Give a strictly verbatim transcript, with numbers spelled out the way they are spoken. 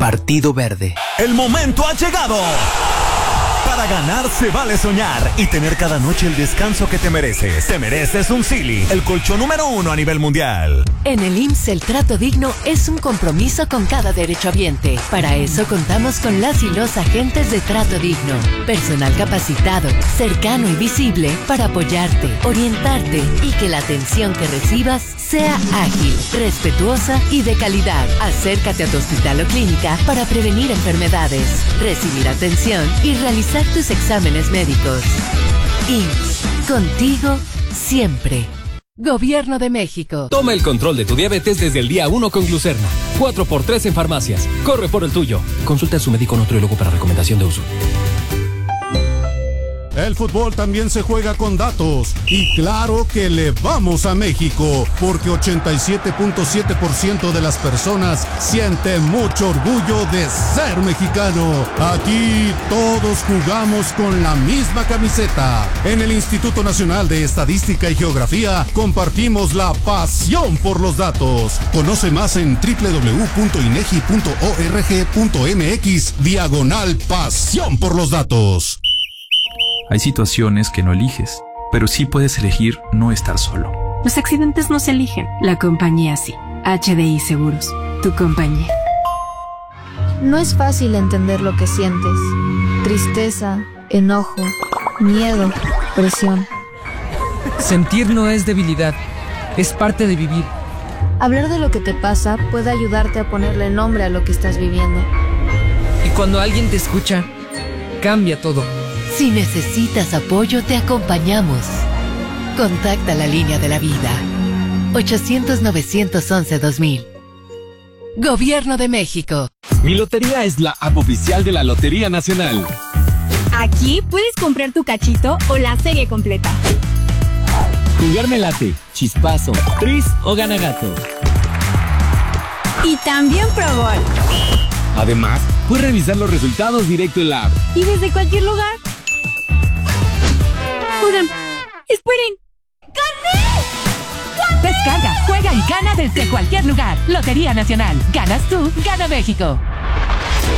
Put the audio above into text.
Partido Verde. El momento ha llegado. Para ganar se vale soñar y tener cada noche el descanso que te mereces. Te mereces un Silly, el colchón número uno a nivel mundial. En el I M S S el trato digno es un compromiso con cada derechohabiente. Para eso contamos con las y los agentes de trato digno. Personal capacitado, cercano y visible para apoyarte, orientarte y que la atención que recibas sea ágil, respetuosa y de calidad. Acércate a tu hospital o clínica para prevenir enfermedades, recibir atención y realizar tus exámenes médicos. I M S S, contigo siempre. Gobierno de México. Toma el control de tu diabetes desde el día uno con Glucerna. cuatro por tres en farmacias. Corre por el tuyo. Consulta a su médico nutriólogo para recomendación de uso. El fútbol también se juega con datos. Y claro que le vamos a México, porque ochenta y siete punto siete por ciento de las personas sienten mucho orgullo de ser mexicano. Aquí todos jugamos con la misma camiseta. En el Instituto Nacional de Estadística y Geografía compartimos la pasión por los datos. Conoce más en doble u doble u doble u punto inegi punto org punto mx diagonal pasión por los datos. Hay situaciones que no eliges, pero sí puedes elegir no estar solo. Los accidentes no se eligen, la compañía sí. H D I Seguros, tu compañía. No es fácil entender lo que sientes. Tristeza, enojo, miedo, presión. Sentir no es debilidad, es parte de vivir. Hablar de lo que te pasa puede ayudarte a ponerle nombre a lo que estás viviendo. Y cuando alguien te escucha, cambia todo. Si necesitas apoyo, te acompañamos. Contacta la línea de la vida. ochocientos, novecientos once, dos mil. Gobierno de México. Mi Lotería es la app oficial de la Lotería Nacional. Aquí puedes comprar tu cachito o la serie completa. Jugar me late, chispazo, tris o gana gato. Y también Pro Gol. Además, puedes revisar los resultados directo en la app. Y desde cualquier lugar. Oigan, esperen. ¡Gané! Descarga, juega y gana desde cualquier lugar. Lotería Nacional. Ganas tú, gana México.